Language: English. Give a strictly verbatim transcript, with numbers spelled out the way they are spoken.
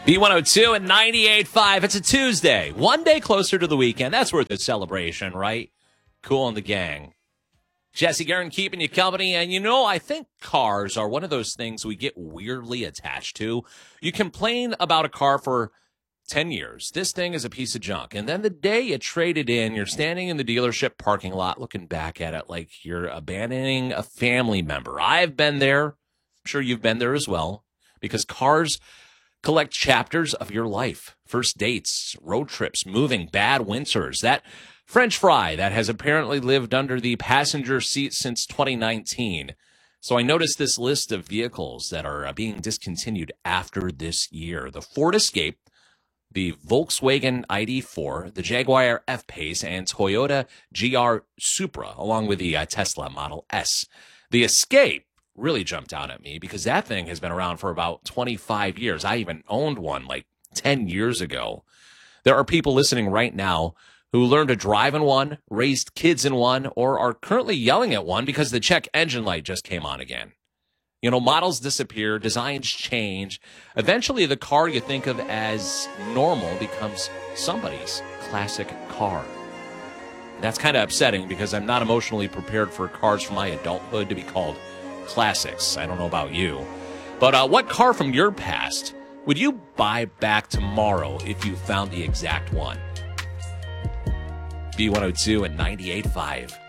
B one oh two and ninety-eight point five. It's a Tuesday. One day closer to the weekend. That's worth a celebration, right? Cool and the gang. Jesse Guerin keeping you company. And, you know, I think cars are one of those things we get weirdly attached to. You complain about a car for ten years. This thing is a piece of junk. And then the day you trade it in, you're standing in the dealership parking lot looking back at it like you're abandoning a family member. I've been there. I'm sure you've been there as well. Because cars collect chapters of your life. First dates, road trips, moving, bad winters. That French fry that has apparently lived under the passenger seat since twenty nineteen. So I noticed this list of vehicles that are being discontinued after this year. The Ford Escape, the Volkswagen I D four, the Jaguar F-Pace, and Toyota G R Supra, along with the uh, Tesla Model S. The Escape really jumped out at me because that thing has been around for about twenty-five years. I even owned one like ten years ago. There are people listening right now who learned to drive in one, raised kids in one, or are currently yelling at one because the check engine light just came on again. You know, models disappear, designs change. Eventually, the car you think of as normal becomes somebody's classic car. That's kind of upsetting because I'm not emotionally prepared for cars from my adulthood to be called classics. I don't know about you. But uh, what car from your past would you buy back tomorrow if you found the exact one? B one oh two and ninety-eight point five.